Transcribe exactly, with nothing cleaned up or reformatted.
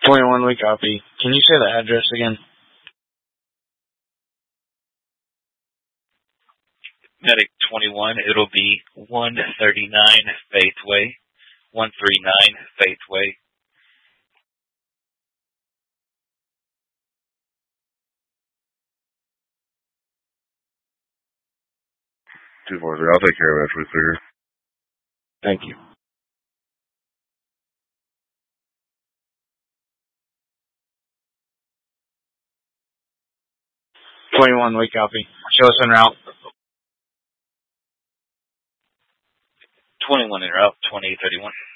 twenty-one, we copy. Can you say the address again? Medic twenty-one, it'll be one thirty-nine Faithway. one thirty-nine Faithway. two four zero, I'll take care of that for you, sir. Thank you. twenty-one, we copy. Show us en route. twenty-one en route, twenty thirty-one.